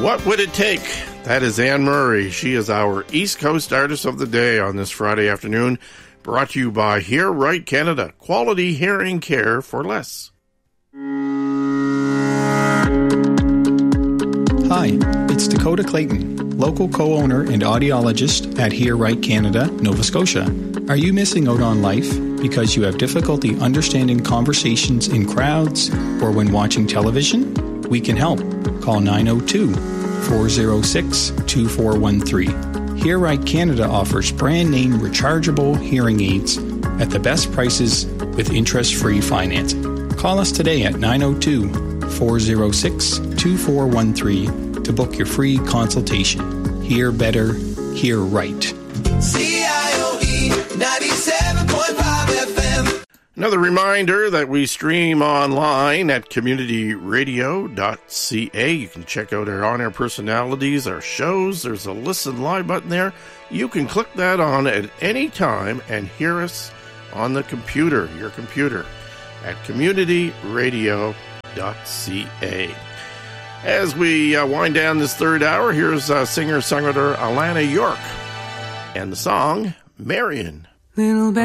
What Would It Take? That is Anne Murray. She is our East Coast Artist of the Day on this Friday afternoon, brought to you by Hear Right Canada. Quality hearing care for less. Hi, it's Dakota Clayton, local co-owner and audiologist at Hear Right Canada, Nova Scotia. Are you missing out on life because you have difficulty understanding conversations in crowds or when watching television? We can help. Call 902-406-2413. Hear Right Canada offers brand-name rechargeable hearing aids at the best prices with interest-free financing. Call us today at 902-406-2413 to book your free consultation. Hear better, hear right. CIOE 97.5 FM. Another reminder that we stream online at communityradio.ca. You can check out our on-air personalities, our shows. There's a listen live button there. You can click that on at any time and hear us on the computer, your computer, at communityradio.ca. As we wind down this third hour, here's singer-songwriter Alana York and the song, Marion. Little